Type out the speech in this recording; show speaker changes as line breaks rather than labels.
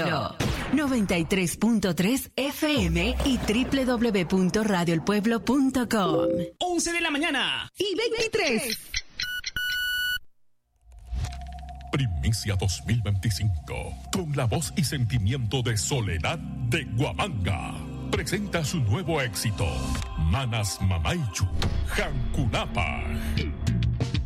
Pueblo. 93.3 FM y www.radioelpueblo.com.
11 de la mañana
y 23.
Primicia 2025. Con la voz y sentimiento de Soledad de Huamanga. Presenta su nuevo éxito. Manas Mamaichu. Jankunapa.